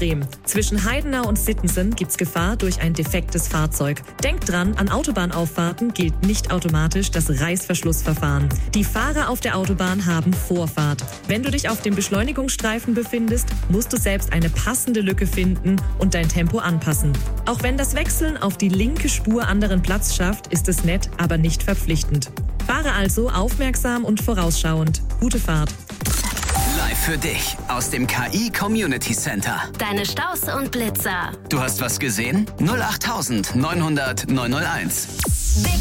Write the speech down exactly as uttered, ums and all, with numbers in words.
extrem. Zwischen Heidenau und Sittensen gibt's Gefahr durch ein defektes Fahrzeug. Denk dran, an Autobahnauffahrten gilt nicht automatisch das Reißverschlussverfahren. Die Fahrer auf der Autobahn haben Vorfahrt. Wenn du dich auf dem Beschleunigungsstreifen befindest, musst du selbst eine passende Lücke finden und dein Tempo anpassen. Auch wenn das Wechseln auf die linke Spur anderen Platz schafft, ist es nett, aber nicht verpflichtend. Fahre also aufmerksam und vorausschauend. Gute Fahrt. Live für dich aus dem K I Community Center. Deine Staus und Blitzer. Du hast was gesehen? null acht neun null null neun null eins. Big